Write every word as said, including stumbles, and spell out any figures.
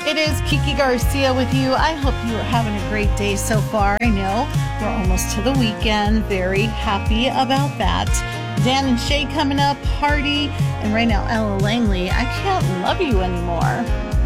It is Kiki Garcia with you. I hope you are having a great day so far. I know we're almost to the weekend. Very happy about that. Dan and Shay coming up, Party, and right now Ella Langley, I Can't Love You Anymore.